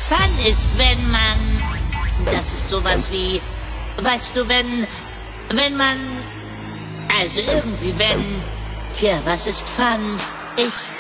Fun ist, wenn man... Das ist sowas wie... Weißt du, wenn man... Also irgendwie wenn... Tja, was ist Fun? Ich